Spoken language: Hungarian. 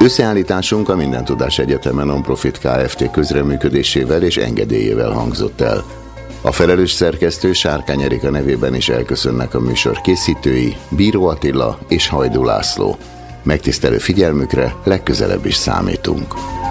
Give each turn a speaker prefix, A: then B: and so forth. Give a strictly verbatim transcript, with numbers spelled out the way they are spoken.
A: Összeállításunk a Minden Tudás Egyeteme Nonprofit Kft. Közreműködésével és engedélyével hangzott el. A felelős szerkesztő Sárkány Erika nevében is elköszönnek a műsor készítői, Bíró Attila és Hajdú László. Megtisztelő figyelmükre legközelebb is számítunk.